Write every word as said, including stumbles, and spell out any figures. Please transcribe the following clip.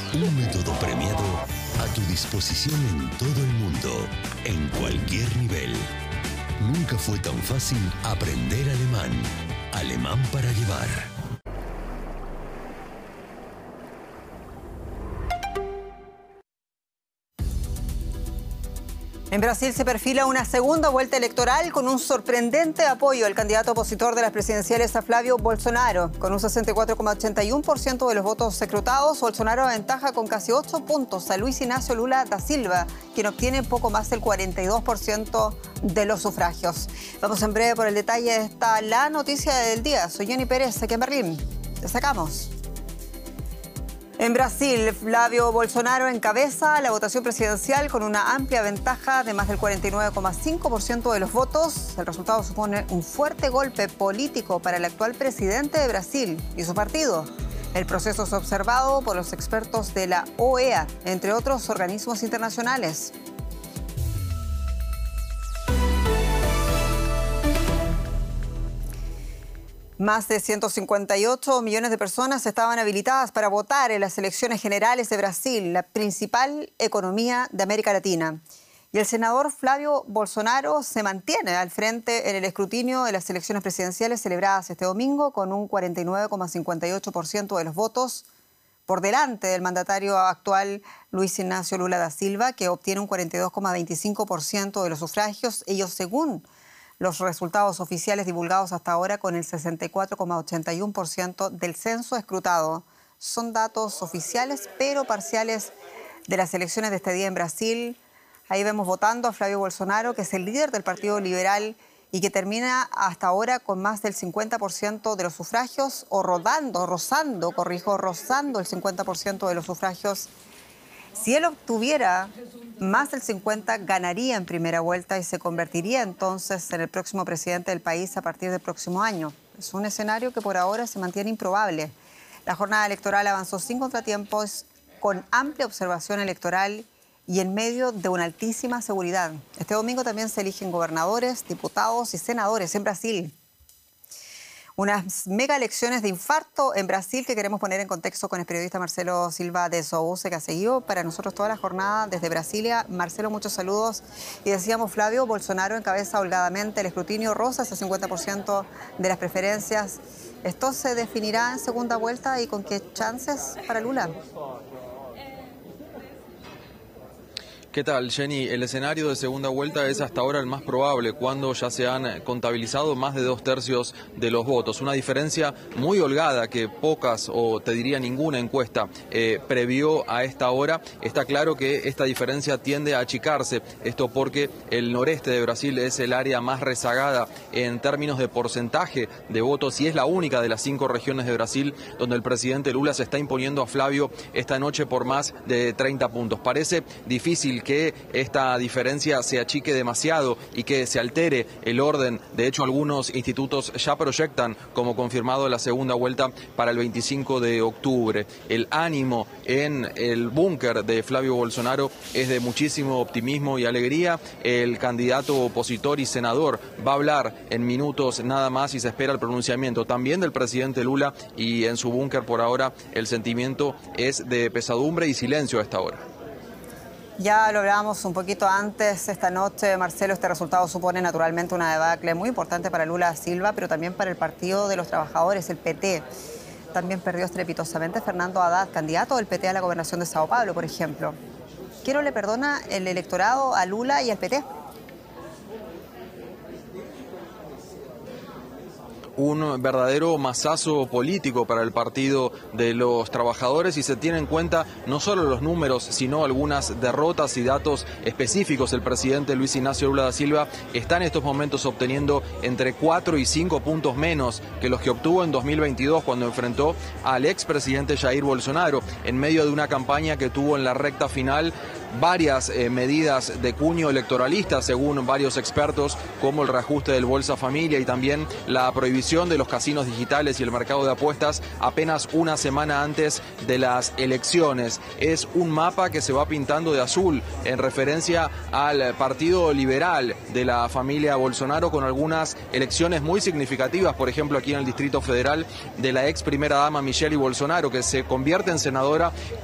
Un método premiado a tu disposición en todo el mundo, en cualquier nivel. Nunca fue tan fácil aprender alemán. Alemán para llevar. En Brasil se perfila una segunda vuelta electoral con un sorprendente apoyo al candidato opositor de las presidenciales a Flavio Bolsonaro. Con un sesenta y cuatro coma ochenta y uno por ciento de los votos escrutados, Bolsonaro aventaja con casi ocho puntos a Luis Inácio Lula da Silva, quien obtiene poco más del cuarenta y dos por ciento de los sufragios. Vamos en breve por el detalle de esta la noticia del día. Soy Jenny Pérez, aquí en Berlín. Destacamos. En Brasil, Flavio Bolsonaro encabeza la votación presidencial con una amplia ventaja de más del cuarenta y nueve coma cinco por ciento de los votos. El resultado supone un fuerte golpe político para el actual presidente de Brasil y su partido. El proceso es observado por los expertos de la O E A, entre otros organismos internacionales. Más de ciento cincuenta y ocho millones de personas estaban habilitadas para votar en las elecciones generales de Brasil, la principal economía de América Latina. Y el senador Flavio Bolsonaro se mantiene al frente en el escrutinio de las elecciones presidenciales celebradas este domingo con un cuarenta y nueve coma cincuenta y ocho por ciento de los votos, por delante del mandatario actual Luis Inácio Lula da Silva, que obtiene un cuarenta y dos coma veinticinco por ciento de los sufragios, ellos según los resultados oficiales divulgados hasta ahora con el sesenta y cuatro coma ochenta y uno por ciento del censo escrutado. Son datos oficiales pero parciales de las elecciones de este día en Brasil. Ahí vemos votando a Flavio Bolsonaro, que es el líder del Partido Liberal y que termina hasta ahora con más del cincuenta por ciento de los sufragios, o rodando, rozando, corrijo, rozando el cincuenta por ciento de los sufragios. Si él obtuviera más del cincuenta, ganaría en primera vuelta y se convertiría entonces en el próximo presidente del país a partir del próximo año. Es un escenario que por ahora se mantiene improbable. La jornada electoral avanzó sin contratiempos, con amplia observación electoral y en medio de una altísima seguridad. Este domingo también se eligen gobernadores, diputados y senadores en Brasil. Unas mega elecciones de infarto en Brasil que queremos poner en contexto con el periodista Marcelo Silva de Sousa, que ha seguido para nosotros toda la jornada desde Brasilia. Marcelo, muchos saludos. Y decíamos, Flavio Bolsonaro encabeza holgadamente el escrutinio, roza ese cincuenta por ciento de las preferencias. ¿Esto se definirá en segunda vuelta y con qué chances para Lula? ¿Qué tal, Jenny? El escenario de segunda vuelta es hasta ahora el más probable, cuando ya se han contabilizado más de dos tercios de los votos. Una diferencia muy holgada que pocas, o te diría ninguna encuesta, eh, previó a esta hora. Está claro que esta diferencia tiende a achicarse. Esto porque el noreste de Brasil es el área más rezagada en términos de porcentaje de votos y es la única de las cinco regiones de Brasil donde el presidente Lula se está imponiendo a Flavio esta noche por más de treinta puntos. Parece difícil que esta diferencia se achique demasiado y que se altere el orden. De hecho, algunos institutos ya proyectan como confirmado la segunda vuelta para el veinticinco de octubre. El ánimo en el búnker de Flavio Bolsonaro es de muchísimo optimismo y alegría. El candidato opositor y senador va a hablar en minutos nada más y se espera el pronunciamiento también del presidente Lula, y en su búnker por ahora el sentimiento es de pesadumbre y silencio a esta hora. Ya lo hablábamos un poquito antes esta noche, Marcelo. Este resultado supone naturalmente una debacle muy importante para Lula da Silva, pero también para el Partido de los Trabajadores, el P T. También perdió estrepitosamente Fernando Haddad, candidato del P T a la gobernación de Sao Paulo, por ejemplo. ¿Qué no le perdona el electorado a Lula y al P T? Un verdadero masazo político para el Partido de los Trabajadores, y se tiene en cuenta no solo los números, sino algunas derrotas y datos específicos. El presidente Luis Inácio Lula da Silva está en estos momentos obteniendo entre cuatro y cinco puntos menos que los que obtuvo en dos mil veintidós cuando enfrentó al expresidente Jair Bolsonaro, en medio de una campaña que tuvo en la recta final varias eh, medidas de cuño electoralista, según varios expertos, como el reajuste del Bolsa Familia y también la prohibición de los casinos digitales y el mercado de apuestas apenas una semana antes de las elecciones. Es un mapa que se va pintando de azul en referencia al Partido Liberal de la familia Bolsonaro, con algunas elecciones muy significativas, por ejemplo aquí en el Distrito Federal, de la ex primera dama Michelle Bolsonaro, que se convierte en senadora